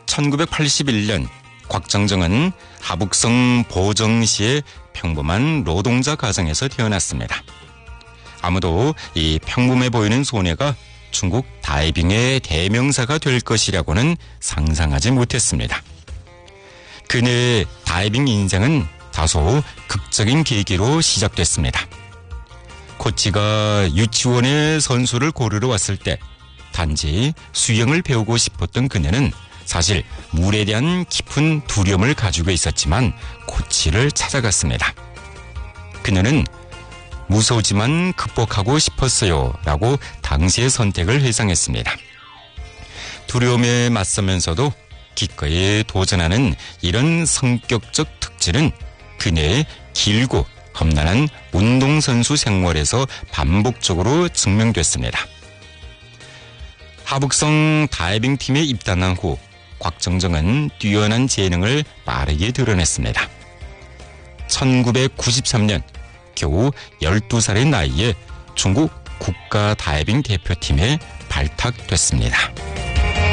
1981년 곽정정은 하북성 보정시의 평범한 노동자 가정에서 태어났습니다. 아무도 이 평범해 보이는 소녀가 중국 다이빙의 대명사가 될 것이라고는 상상하지 못했습니다. 그녀의 다이빙 인생은 다소 극적인 계기로 시작됐습니다. 코치가 유치원에 선수를 고르러 왔을 때 단지 수영을 배우고 싶었던 그녀는 사실 물에 대한 깊은 두려움을 가지고 있었지만 코치를 찾아갔습니다. 그녀는 무서우지만 극복하고 싶었어요 라고 당시의 선택을 회상했습니다. 두려움에 맞서면서도 기꺼이 도전하는 이런 성격적 특질은 그녀의 길고 험난한 운동선수 생활에서 반복적으로 증명됐습니다. 하북성 다이빙팀에 입단한 후 곽정정은 뛰어난 재능을 빠르게 드러냈습니다. 1993년 겨우 12살의 나이에 중국 국가 다이빙 대표팀에 발탁됐습니다.